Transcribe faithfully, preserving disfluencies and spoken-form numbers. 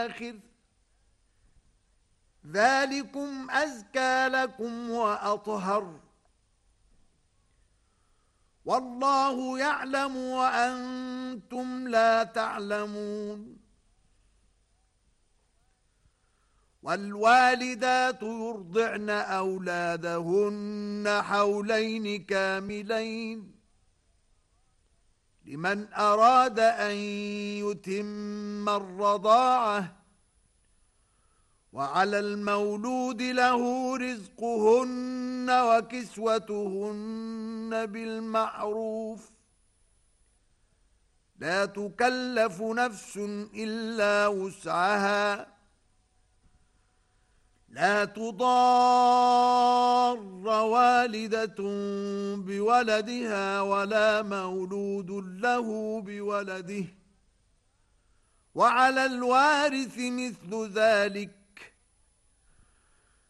الآخر ذلكم أزكى لكم وأطهر والله يعلم وأنتم لا تعلمون والوالدات يرضعن أولادهن حولين كاملين لمن أراد أن يتم الرضاعة وعلى المولود له رزقهن وكسوتهن بالمعروف لا تكلف نفس إلا وسعها لا تضار والدة بولدها ولا مولود له بولده وعلى الوارث مثل ذلك